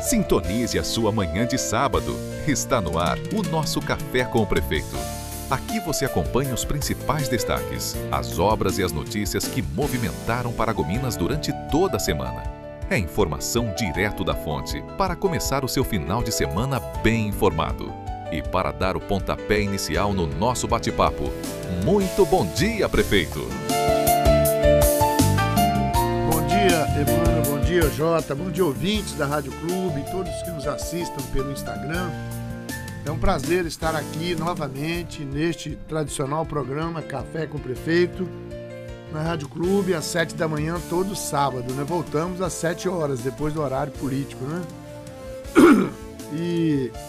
Sintonize a sua manhã de sábado. Está no ar o nosso Café com o Prefeito. Aqui você acompanha os principais destaques, as obras e as notícias que movimentaram Paragominas durante toda a semana. É informação direto da fonte para começar o seu final de semana bem informado. E para dar o pontapé inicial no nosso bate-papo, muito bom dia, Prefeito! Bom dia, Emmanuel, bom dia, Jota, bom dia, ouvintes da Rádio Clube, todos que nos assistam pelo Instagram. É um prazer estar aqui novamente neste tradicional programa Café com o Prefeito, na Rádio Clube, às 7 da manhã, todo sábado, né? Voltamos às 7 horas, depois do horário político, né? E